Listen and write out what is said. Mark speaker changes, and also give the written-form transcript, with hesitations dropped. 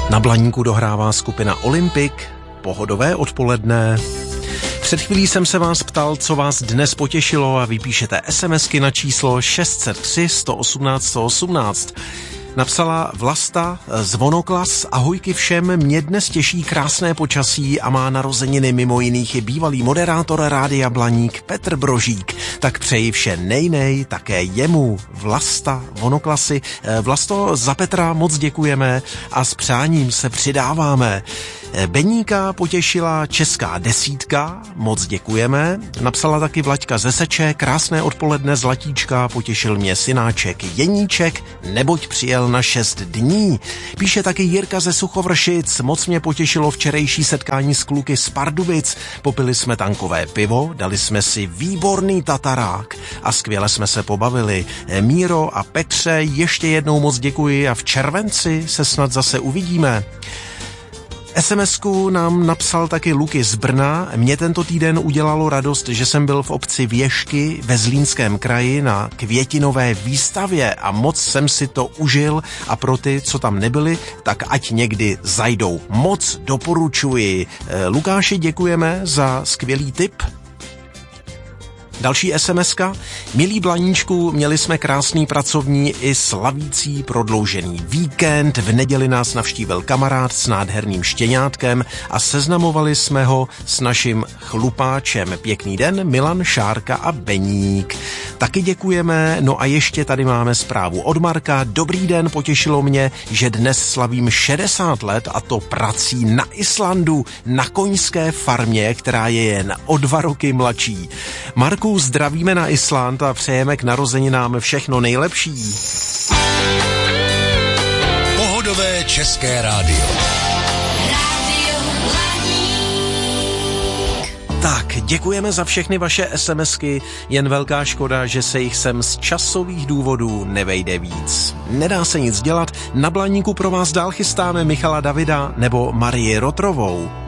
Speaker 1: Na Blaníku dohrává skupina Olympic, pohodové odpoledne. Před chvílí jsem se vás ptal, co vás dnes potěšilo a vypíšete SMSky na číslo 603 118 118. Napsala Vlasta z Vonoklas: ahojky všem, mě dnes těší krásné počasí a má narozeniny mimo jiných i bývalý moderátor Rádia Blaník Petr Brožík. Tak přeji vše nej, také jemu. Vlasta, Vonoklasy. Vlasto, za Petra moc děkujeme a s přáním se přidáváme. Beníka potěšila Česká desítka, moc děkujeme. Napsala taky Vlaďka ze Seče: krásné odpoledne zlatíčka, potěšil mě synáček Jeníček, neboť přijel na 6 dní. Píše taky Jirka ze Suchovršic: moc mě potěšilo včerejší setkání s kluky z Pardubic. Popili jsme tankové pivo, dali jsme si výborný tatarák a skvěle jsme se pobavili. Míro a Petře, ještě jednou moc děkuji a v červenci se snad zase uvidíme. SMS-ku nám napsal taky Luky z Brna. Mě tento týden udělalo radost, že jsem byl v obci Věšky ve Zlínském kraji na květinové výstavě a moc jsem si to užil a pro ty, co tam nebyli, tak ať někdy zajdou. Moc doporučuji. Lukáši, děkujeme za skvělý tip. Další SMSka. Milí Blaníčku, měli jsme krásný pracovní i slavící prodloužený víkend. V neděli nás navštívil kamarád s nádherným štěňátkem a seznamovali jsme ho s naším chlupáčem. Pěkný den, Milan, Šárka a Beník. Taky děkujeme. No a ještě tady máme zprávu od Marka. Dobrý den, potěšilo mě, že dnes slavím 60 let a to prací na Islandu, na koňské farmě, která je jen o 2 roky mladší. Marku, zdravíme na Island a přejeme k narozeninám všechno nejlepší.
Speaker 2: Pohodové české rádio.
Speaker 1: Tak, děkujeme za všechny vaše SMSky, jen velká škoda, že se jich sem z časových důvodů nevejde víc. Nedá se nic dělat, na Blaníku pro vás dál chystáme Michala Davida nebo Marii Rotrovou.